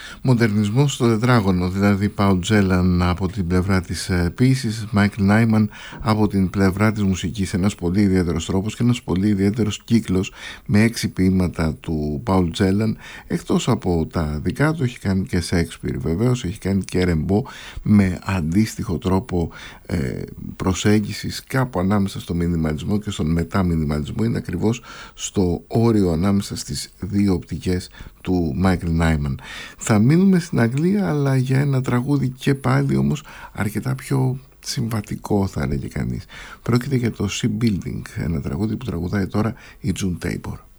Μοντερνισμός στο τετράγωνο, δηλαδή Paul Celan από την πλευρά της ποίησης, Michael Nyman από την πλευρά της μουσικής. Ένας πολύ ιδιαίτερος τρόπος και ένας πολύ ιδιαίτερος κύκλος με 6 ποίηματα του Paul Celan. Εκτός από τα δικά του έχει κάνει και Shakespeare, βεβαίως έχει κάνει και Rimbaud με αντίστοιχο τρόπο προσέγγισης κάπου ανάμεσα στο μινιμαλισμό και στον μεταμινιμαλισμό. Είναι ακριβώς στο όριο ανάμεσα στις δύο οπτικές του Michael Nyman. Θα μείνουμε στην Αγγλία, αλλά για ένα τραγούδι και πάλι όμως αρκετά πιο συμβατικό, θα έλεγε κανείς. Πρόκειται για το Shipbuilding, ένα τραγούδι που τραγουδάει τώρα η June Tabor.